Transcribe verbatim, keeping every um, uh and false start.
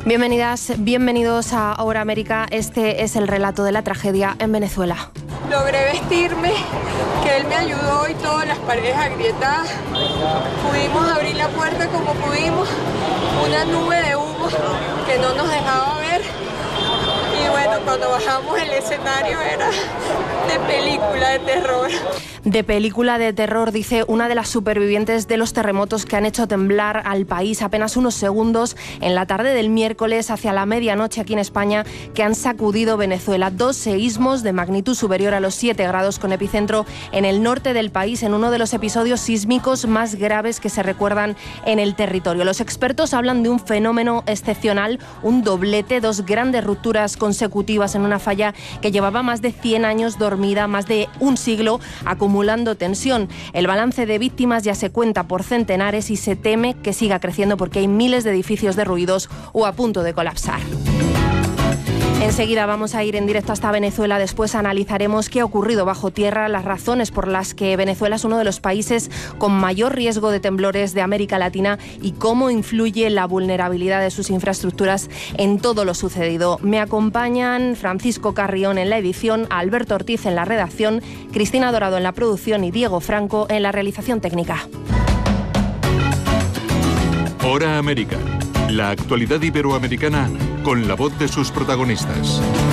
Bienvenidas, bienvenidos a Ahora América. Este es el relato de la tragedia en Venezuela. Logré vestirme, que él me ayudó y todas las paredes agrietadas. Pudimos abrir la puerta como pudimos, una nube de humo que no nos dejaba ver. Y bueno, cuando bajamos el escenario era de película de terror. De película de terror, dice una de las supervivientes de los terremotos que han hecho temblar al país apenas unos segundos en la tarde del miércoles hacia la medianoche aquí en España, que han sacudido Venezuela. Dos seísmos de magnitud superior a los siete grados con epicentro en el norte del país, en uno de los episodios sísmicos más graves que se recuerdan en el territorio. Los expertos hablan de un fenómeno excepcional, un doblete, dos grandes rupturas consecutivas en una falla que llevaba más de cien años dormida, más de un siglo acumulada acumulando tensión. El balance de víctimas ya se cuenta por centenares y se teme que siga creciendo porque hay miles de edificios derruidos o a punto de colapsar. Enseguida vamos a ir en directo hasta Venezuela. Después analizaremos qué ha ocurrido bajo tierra, las razones por las que Venezuela es uno de los países con mayor riesgo de temblores de América Latina y cómo influye la vulnerabilidad de sus infraestructuras en todo lo sucedido. Me acompañan Francisco Carrión en la edición, Alberto Ortiz en la redacción, Cristina Dorado en la producción y Diego Franco en la realización técnica. Hora América. La actualidad iberoamericana con la voz de sus protagonistas.